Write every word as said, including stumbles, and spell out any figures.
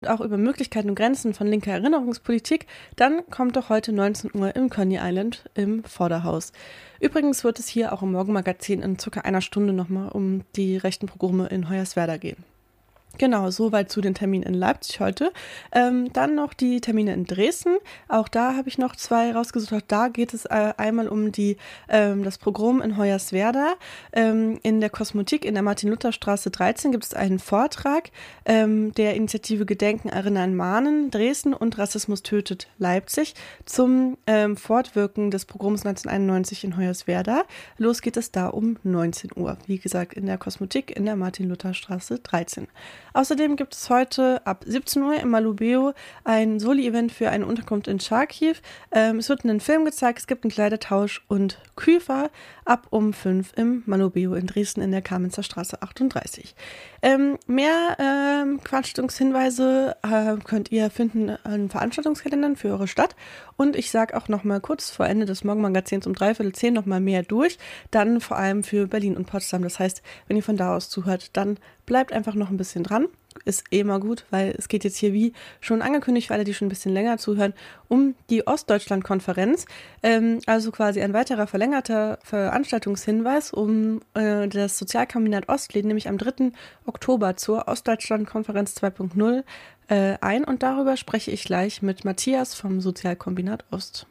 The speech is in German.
auch über Möglichkeiten und Grenzen von linker Erinnerungspolitik, dann kommt doch heute neunzehn Uhr im Coney Island im Vorderhaus. Übrigens wird es hier auch im Morgenmagazin in circa einer Stunde nochmal um die rechten Pogrome in Hoyerswerda gehen. Genau, soweit zu den Terminen in Leipzig heute. Ähm, dann noch die Termine in Dresden. Auch da habe ich noch zwei rausgesucht. Auch da geht es äh, einmal um die, ähm, das Pogrom in Hoyerswerda. Ähm, in der Kosmotik in der Martin-Luther-Straße dreizehn gibt es einen Vortrag ähm, der Initiative Gedenken, Erinnern, Mahnen, Dresden und Rassismus tötet Leipzig zum ähm, Fortwirken des Pogroms neunzehnhunderteinundneunzig in Hoyerswerda. Los geht es da um neunzehn Uhr. Wie gesagt, in der Kosmotik in der Martin-Luther-Straße dreizehn. Außerdem gibt es heute ab siebzehn Uhr im Malubeo ein Soli-Event für eine Unterkunft in Charkiw. Ähm, es wird ein Film gezeigt, es gibt einen Kleidertausch und Küfer ab um fünf im Malubeo in Dresden in der Kamenzer Straße achtunddreißig. Ähm, mehr ähm, Veranstaltungshinweise äh, könnt ihr finden an Veranstaltungskalendern für eure Stadt. Und ich sage auch noch mal kurz vor Ende des Morgenmagazins um dreiviertel zehn noch mal mehr durch. Dann vor allem für Berlin und Potsdam. Das heißt, wenn ihr von da aus zuhört, dann bleibt einfach noch ein bisschen dran. Ist eh mal gut, weil es geht jetzt hier, wie schon angekündigt, für alle, die schon ein bisschen länger zuhören, um die Ostdeutschland-Konferenz. Ähm, also quasi ein weiterer verlängerter Veranstaltungshinweis um äh, das Sozialkombinat Ost lädt nämlich am dritten Oktober zur Ostdeutschland-Konferenz zwei Punkt null äh, ein. Und darüber spreche ich gleich mit Matthias vom Sozialkombinat Ost.